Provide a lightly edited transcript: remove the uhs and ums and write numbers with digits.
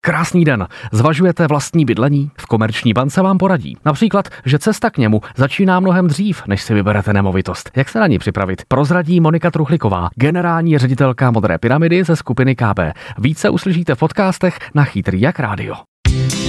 Krásný den. Zvažujete vlastní bydlení? V Komerční bance vám poradí. Například, že cesta k němu začíná mnohem dřív, než si vyberete nemovitost. Jak se na ní připravit? Prozradí Monika Truchliková, generální ředitelka Modré pyramidy ze skupiny KB. Více uslyšíte v podcastech na Chytrý jak rádio.